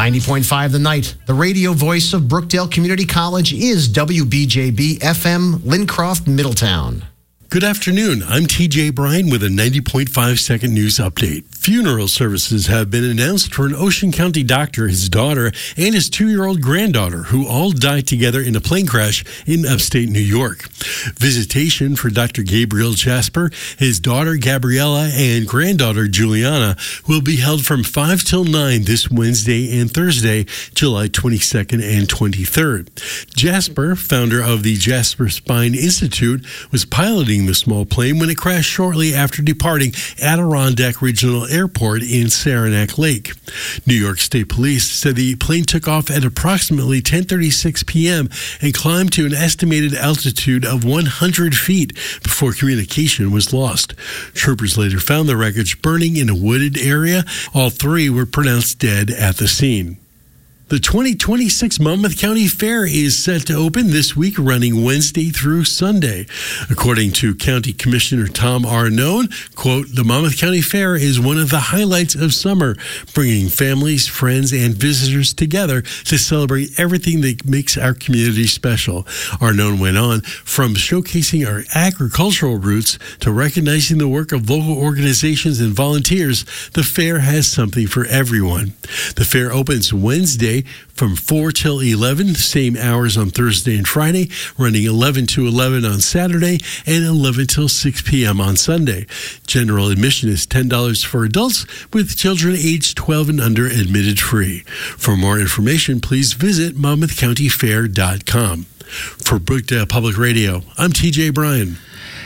90.5 The Night, the radio voice of Brookdale Community College, is WBJB FM, Lincroft, Middletown. Good afternoon. I'm TJ Bryan with a 90.5 second news update. Funeral services have been announced for an Ocean County doctor, his daughter, and his 2-year-old granddaughter, who all died together in a plane crash in upstate New York. Visitation for Dr. Gabriel Jasper, his daughter Gabriella, and granddaughter Juliana will be held from 5 till 9 this Wednesday and Thursday, July 22nd and 23rd. Jasper, founder of the Jasper Spine Institute, was piloting the small plane when it crashed shortly after departing Adirondack Regional Airport in Saranac Lake. New York State Police said the plane took off at approximately 10:36 p.m. and climbed to an estimated altitude of 100 feet before communication was lost. Troopers later found the wreckage burning in a wooded area. All 3 were pronounced dead at the scene. The 2026 Monmouth County Fair is set to open this week, running Wednesday through Sunday. According to County Commissioner Tom Arnone, quote, "The Monmouth County Fair is one of the highlights of summer, bringing families, friends, and visitors together to celebrate everything that makes our community special." Arnone went on, from showcasing our agricultural roots to recognizing the work of local organizations and volunteers, the fair has something for everyone. The fair opens Wednesday from 4 till 11, same hours on Thursday and Friday, running 11 to 11 on Saturday and 11 till 6 p.m. on Sunday. General admission is $10 for adults, with children aged 12 and under admitted free. For more information, please visit monmouthcountyfair.com. For Brookdale Public Radio, I'm TJ Bryan.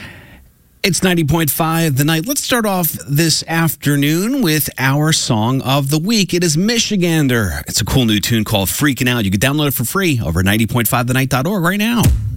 It's 90.5 The Night. Let's start off this afternoon with our song of the week. It is Michigander. It's a cool new tune called Freaking Out. You can download it for free over at 90.5thenight.org right now.